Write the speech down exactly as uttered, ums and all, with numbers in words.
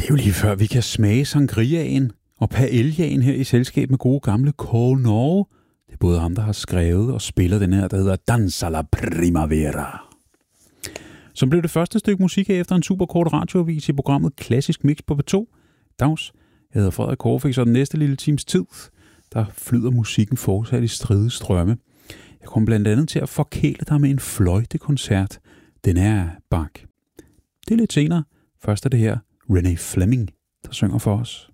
Det er jo lige før, vi kan smage sangriaen og paellaen her i selskab med gode gamle Kåre Norge. Det er både ham, der har skrevet og spiller den her, der hedder Danza la Primavera. Som blev det første stykke musik her efter en super kort radioavis i programmet Klassisk Mix på P to. Dags, jeg hedder Frederik Korfix, og den næste lille times tid, der flyder musikken fortsat i stride strømme. Jeg kom blandt andet til at forkæle dig med en fløjtekoncert. Den er Bach. Det er lidt senere. Først er det her René Fleming, der synger for os.